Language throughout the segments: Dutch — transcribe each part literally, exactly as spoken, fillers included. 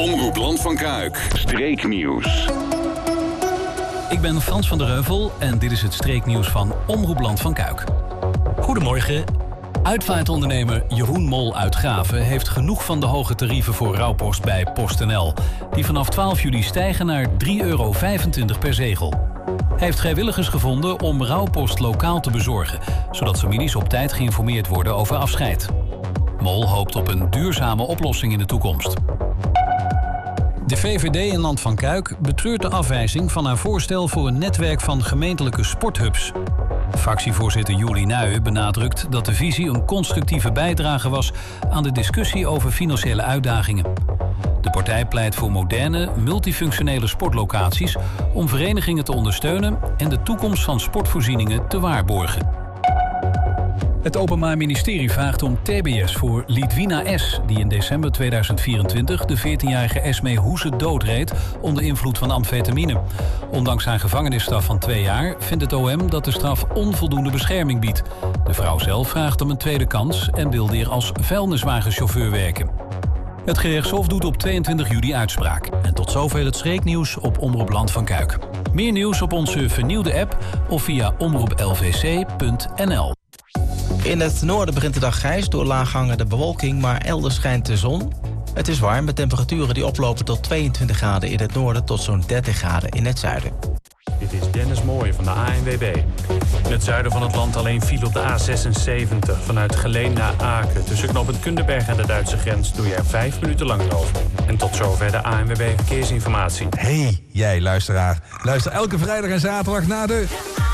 Omroep Land van Kuik. Streeknieuws. Ik ben Frans van der Heuvel en dit is het streeknieuws van Omroep Land van Kuik. Goedemorgen. Uitvaartondernemer Jeroen Mol uit Graven heeft genoeg van de hoge tarieven voor rouwpost bij PostNL. Die vanaf twaalf juli stijgen naar drie euro vijfentwintig per zegel. Hij heeft vrijwilligers gevonden om rouwpost lokaal te bezorgen, zodat families op tijd geïnformeerd worden over afscheid. Mol hoopt op een duurzame oplossing in de toekomst. De V V D in Land van Kuik betreurt de afwijzing van haar voorstel voor een netwerk van gemeentelijke sporthubs. Fractievoorzitter Julie Nuyen benadrukt dat de visie een constructieve bijdrage was aan de discussie over financiële uitdagingen. De partij pleit voor moderne, multifunctionele sportlocaties om verenigingen te ondersteunen en de toekomst van sportvoorzieningen te waarborgen. Het Openbaar Ministerie vraagt om T B S voor Lidwina S., die in december tweeduizend vierentwintig de veertienjarige Esmee Hoese doodreed onder invloed van amfetamine. Ondanks haar gevangenisstraf van twee jaar vindt het O M dat de straf onvoldoende bescherming biedt. De vrouw zelf vraagt om een tweede kans en wil weer als vuilniswagenchauffeur werken. Het gerechtshof doet op tweeëntwintig juli uitspraak. En tot zover het streeknieuws op Omroep Land van Kuik. Meer nieuws op onze vernieuwde app of via omroep l v c punt n l. In het noorden begint de dag grijs door laaghangende bewolking, maar elders schijnt de zon. Het is warm met temperaturen die oplopen tot tweeëntwintig graden in het noorden tot zo'n dertig graden in het zuiden. Dit is Dennis Mooij van de A N W B. In het zuiden van het land alleen file op de A zesenzeventig vanuit Geleen naar Aken. Tussen knooppunt Kunderberg en de Duitse grens doe je er vijf minuten langer over. En tot zover de A N W B Verkeersinformatie. Hey, jij luisteraar. Luister elke vrijdag en zaterdag naar de...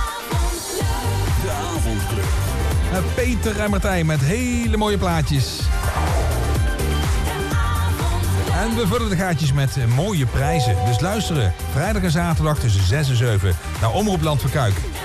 De Avondclub. Met Peter en Martijn met hele mooie plaatjes. En we vullen de gaatjes met mooie prijzen. Dus luisteren vrijdag en zaterdag tussen zes en zeven naar Omroep Land van Kuik.